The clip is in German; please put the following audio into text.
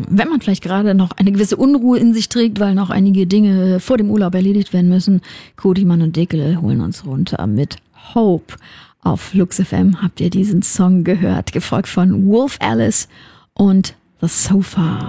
wenn man vielleicht gerade noch eine gewisse Unruhe in sich trägt, weil noch einige Dinge vor dem Urlaub erledigt werden müssen. Kodimann und Dickel holen uns runter mit Hope. Auf Flux FM habt ihr diesen Song gehört, gefolgt von Wolf Alice und The Sofa.